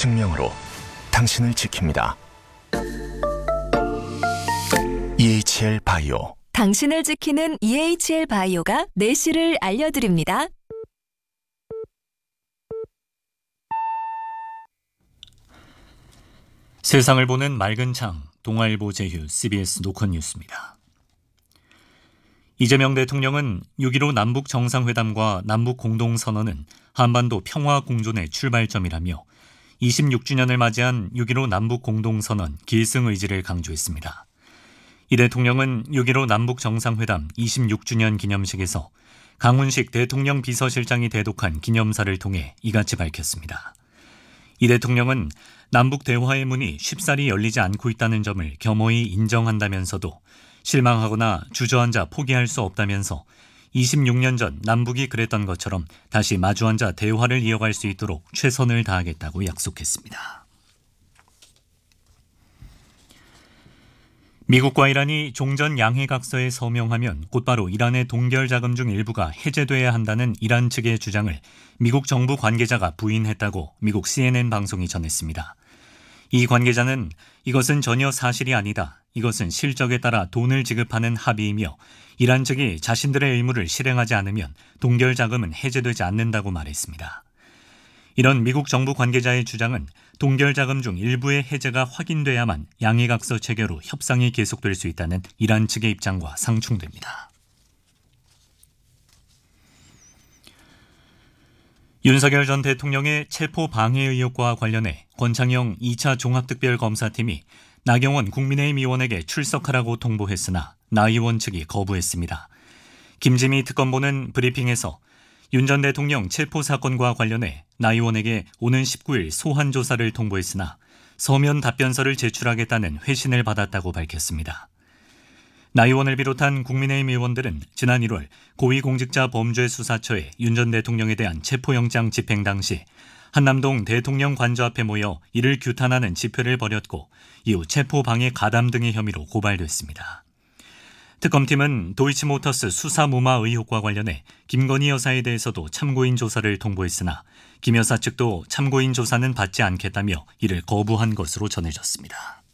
증명으로 당신을 지킵니다. EHL 바이오. 당신을 지키는 EHL 바이오가 내실을 알려드립니다. 세상을 보는 맑은 창, 동아일보 제휴 CBS 노컷 뉴스입니다. 이재명 대통령은 6.15 남북 정상회담과 남북 공동선언은 한반도 평화 공존의 출발점이라며 26주년을 맞이한 6.15 남북 공동선언 계승 의지를 강조했습니다. 이 대통령은 6.15 남북 정상회담 26주년 기념식에서 강훈식 대통령 비서실장이 대독한 기념사를 통해 이같이 밝혔습니다. 이 대통령은 남북 대화의 문이 쉽사리 열리지 않고 있다는 점을 겸허히 인정한다면서도 실망하거나 주저앉아 포기할 수 없다면서 26년 전 남북이 그랬던 것처럼 다시 마주앉아 대화를 이어갈 수 있도록 최선을 다하겠다고 약속했습니다. 미국과 이란이 종전 양해각서에 서명하면 곧바로 이란의 동결 자금 중 일부가 해제돼야 한다는 이란 측의 주장을 미국 정부 관계자가 부인했다고 미국 CNN 방송이 전했습니다. 이 관계자는 이것은 전혀 사실이 아니다. 이것은 실적에 따라 돈을 지급하는 합의이며 이란 측이 자신들의 의무를 실행하지 않으면 동결 자금은 해제되지 않는다고 말했습니다. 이런 미국 정부 관계자의 주장은 동결 자금 중 일부의 해제가 확인돼야만 양해각서 체결 후 협상이 계속될 수 있다는 이란 측의 입장과 상충됩니다. 윤석열 전 대통령의 체포 방해 의혹과 관련해 권창영 2차 종합특별검사팀이 나경원 국민의힘 의원에게 출석하라고 통보했으나 나 의원 측이 거부했습니다. 김지미 특검보는 브리핑에서 윤 전 대통령 체포 사건과 관련해 나 의원에게 오는 19일 소환 조사를 통보했으나 서면 답변서를 제출하겠다는 회신을 받았다고 밝혔습니다. 나 의원을 비롯한 국민의힘 의원들은 지난 1월 고위공직자범죄수사처에 윤 전 대통령에 대한 체포영장 집행 당시 한남동 대통령 관저 앞에 모여 이를 규탄하는 집회를 벌였고 이후 체포방해 가담 등의 혐의로 고발됐습니다. 특검팀은 도이치모터스 수사무마 의혹과 관련해 김건희 여사에 대해서도 참고인 조사를 통보했으나 김 여사 측도 참고인 조사는 받지 않겠다며 이를 거부한 것으로 전해졌습니다.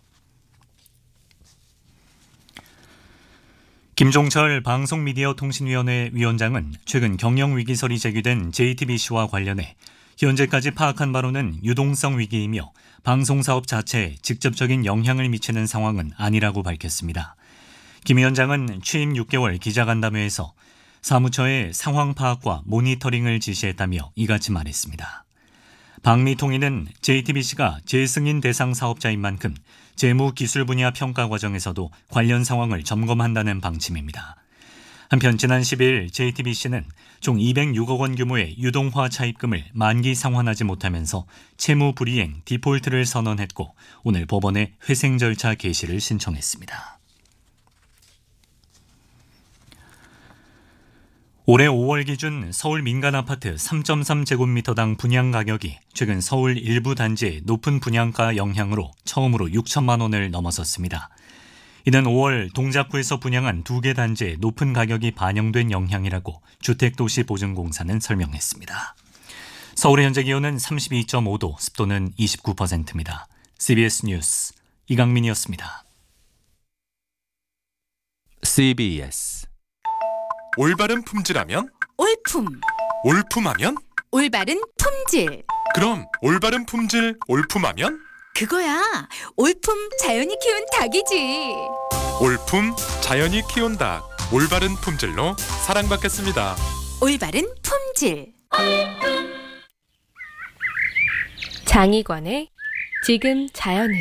김종철 방송미디어통신위원회 위원장은 최근 경영위기설이 제기된 JTBC와 관련해 현재까지 파악한 바로는 유동성 위기이며 방송사업 자체에 직접적인 영향을 미치는 상황은 아니라고 밝혔습니다. 김 위원장은 취임 6개월 기자간담회에서 사무처에 상황 파악과 모니터링을 지시했다며 이같이 말했습니다. 방미통일은 JTBC가 재승인 대상 사업자인 만큼 재무 기술 분야 평가 과정에서도 관련 상황을 점검한다는 방침입니다. 한편 지난 10일 JTBC는 총 206억 원 규모의 유동화 차입금을 만기 상환하지 못하면서 채무 불이행 디폴트를 선언했고 오늘 법원에 회생 절차 개시를 신청했습니다. 올해 5월 기준 서울 민간 아파트 3.3제곱미터당 분양 가격이 최근 서울 일부 단지의 높은 분양가 영향으로 처음으로 6천만 원을 넘어섰습니다. 이는 5월 동작구에서 분양한 2개 단지의 높은 가격이 반영된 영향이라고 주택도시보증공사는 설명했습니다. 서울의 현재 기온은 32.5도, 습도는 29%입니다. CBS 뉴스 이강민이었습니다. CBS 올바른 품질하면? 올품. 올품하면? 올바른 품질. 그럼 올바른 품질 올품하면? 그거야. 올품 자연이 키운 닭이지. 올품 자연이 키운 닭. 올바른 품질로 사랑받겠습니다. 올바른 품질. 장희관의 지금 자연은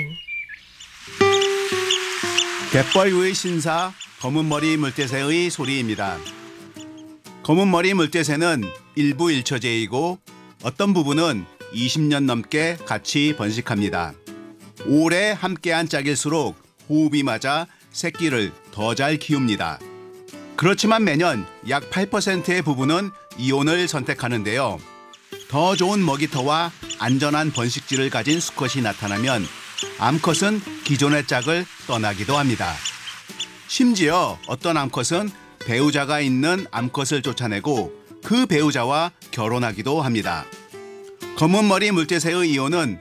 갯벌 신사 검은머리 물대새의 소리입니다. 검은머리 물대새는 일부 일처제이고 어떤 부분은 20년 넘게 같이 번식합니다. 오래 함께한 짝일수록 호흡이 맞아 새끼를 더 잘 키웁니다. 그렇지만 매년 약 8%의 부분은 이혼을 선택하는데요. 더 좋은 먹이터와 안전한 번식지를 가진 수컷이 나타나면 암컷은 기존의 짝을 떠나기도 합니다. 심지어 어떤 암컷은 배우자가 있는 암컷을 쫓아내고 그 배우자와 결혼하기도 합니다. 검은머리 물대새의 이혼은